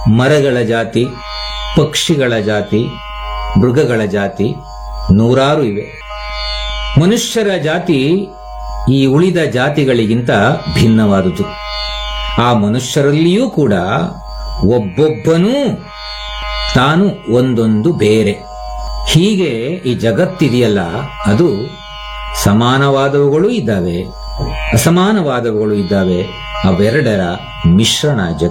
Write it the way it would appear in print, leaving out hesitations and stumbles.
ಮರಗಳ ಜಾತಿ, ಪಕ್ಷಿಗಳ ಜಾತಿ, ಮೃಗಗಳ ಜಾತಿ ನೂರಾರು ಇವೆ. ಮನುಷ್ಯರ ಜಾತಿ ಈ ಉಳಿದ ಜಾತಿಗಳಿಗಿಂತ ಭಿನ್ನವಾದುದು. ಆ ಮನುಷ್ಯರಲ್ಲಿಯೂ ಕೂಡ ಒಬ್ಬೊಬ್ಬನೂ ತಾನು ಒಂದೊಂದು ಬೇರೆ. ಹೀಗೆ ಈ ಜಗತ್ತಿದೆಯಲ್ಲ, ಅದು ಸಮಾನವಾದವುಗಳು ಇದ್ದಾವೆ, ಅಸಮಾನವಾದವುಗಳು ಇದ್ದಾವೆ. ಅವೆರಡರ ಮಿಶ್ರಣ ಜಗತ್ತು.